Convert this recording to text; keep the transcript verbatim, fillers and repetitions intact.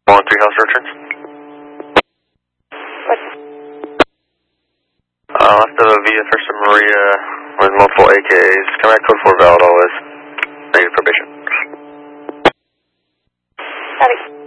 One three house returns. What? Uh, left of a Via First and Maria with multiple A K As. Come back code four valid always. Negative probation. Copy.